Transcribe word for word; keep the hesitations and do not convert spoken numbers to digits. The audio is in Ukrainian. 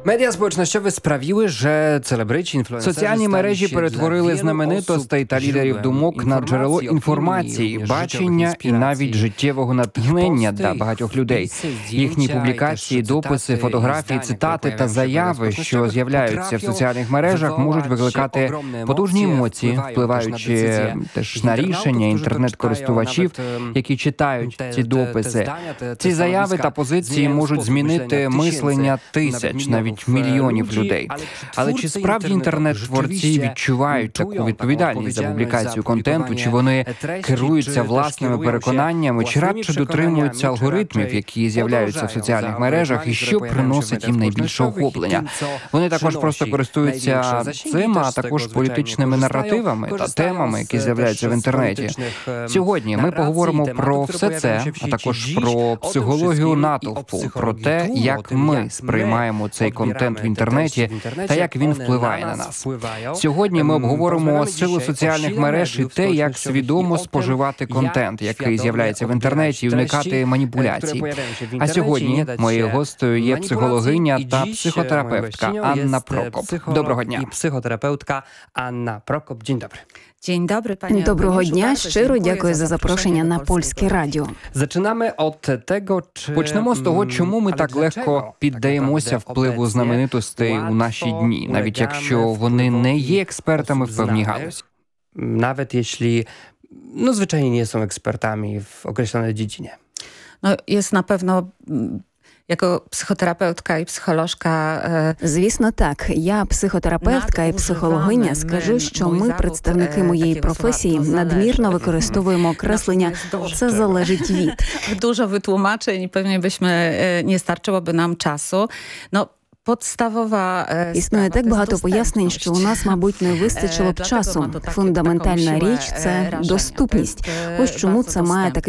Медіа społecznościowe sprawiły, że celebryci, інфлюенсери Соціальні мережі перетворили знаменитостей та лідерів думок на джерело інформації, бачення і навіть життєвого натхнення для багатьох людей. Їхні публікації, дописи, фотографії, цитати та заяви, що з'являються в соціальних мережах, можуть викликати потужні емоції, впливаючи теж на рішення інтернет-користувачів, які читають ці дописи. Ці заяви та позиції можуть змінити мислення тисяч, навіть мільйонів людей. Але чи справді інтернет-творці відчувають таку відповідальність за публікацію контенту, чи вони керуються власними переконаннями, чи радше дотримуються алгоритмів, які з'являються в соціальних мережах, і що приносить їм найбільше охоплення? Вони також просто користуються цим, а також політичними наративами та темами, які з'являються в інтернеті. Сьогодні ми поговоримо про все це, а також про психологію натовпу, про те, як ми сприймаємо цей контент в інтернеті та як він впливає на нас. Сьогодні ми обговоримо силу соціальних мереж і те, як свідомо споживати контент, який з'являється в інтернеті, і уникати маніпуляцій. А сьогодні моєю гостею є психологиня та психотерапевтка Анна Прокоп. Доброго дня. Психотерапевтка Анна Прокоп. Dzień dobry. Dzień dobry, panie Доброго Eugeniuszu. дня, Bardzo щиро dziękuję дякую за запрошення на польське радіо. Zaczynamy od tego, czy... Почнемо з того, чому ми так легко піддаємося впливу знаменитостей у наші дні, навіть якщо вони не є експертами в певній галузі. Nawet jeśli, no zwyczajnie nie są ekspertami w określonej dziedzinie. No, jest na pewno, mm, jako psychoterapeutka i psycholożka, e, Звісно, так. Я психотерапевтка і психологиня. Скажу, що ми, представники моєї професії, надмірно використовуємо окреслення «це залежить від». dużo wytłumaczeń i pewnie byśmy, e, nie starczyłoby nam czasu. No, podstawowa e, Існує sprawa так to jest багато пояснень, що у нас, мабуть, не вистачило б Dlatego часу. ma to takie- Фундаментальна taką siłę, річ – e, це rażenia. To доступність. jest, e, Ось чому bardzo це має dostępne. такий